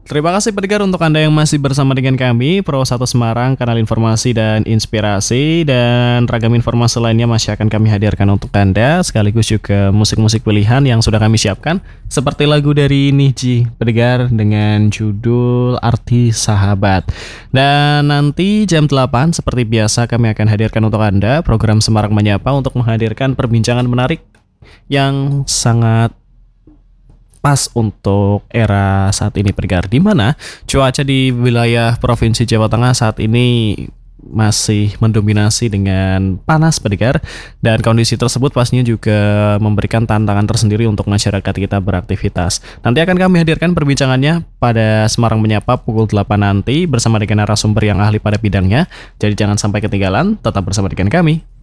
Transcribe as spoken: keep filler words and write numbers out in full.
Terima kasih pendengar untuk Anda yang masih bersama dengan kami Pro satu Semarang, kanal informasi dan inspirasi, dan ragam informasi lainnya masih akan kami hadirkan untuk Anda, sekaligus juga musik-musik pilihan yang sudah kami siapkan, seperti lagu dari Niji pendengar dengan judul Arti Sahabat. Dan nanti jam delapan seperti biasa kami akan hadirkan untuk Anda program Semarang Menyapa untuk menghadirkan perbincangan menarik yang sangat pas untuk era saat ini pendengar, di mana cuaca di wilayah Provinsi Jawa Tengah saat ini masih mendominasi dengan panas pendengar, dan kondisi tersebut pastinya juga memberikan tantangan tersendiri untuk masyarakat kita beraktivitas. Nanti akan kami hadirkan perbincangannya pada Semarang Menyapa pukul delapan nanti bersama dengan narasumber yang ahli pada bidangnya. Jadi jangan sampai ketinggalan, tetap bersama dengan kami.